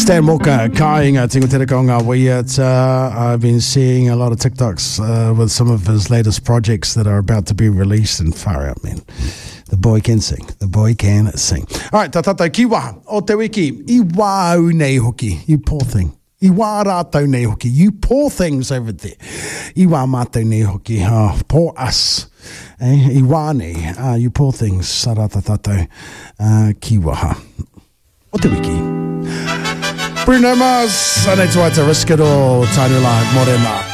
Stan Walker, kāinga tingo te reka o ngā waiata. I've been seeing a lot of TikToks with some of his latest projects that are about to be released, and far out, man. The boy can sing. The boy can sing. All right, tā tātou ki waha o te wiki. I wāu nei hoki, you poor thing. I wā rātou nei hoki, you poor things over there. I wā mātou nei hoki, poor us. I wā nei, you poor things. Sarata tātou ki waha o te wiki. Bruno Mars, anei tuata riskero, tainula morena.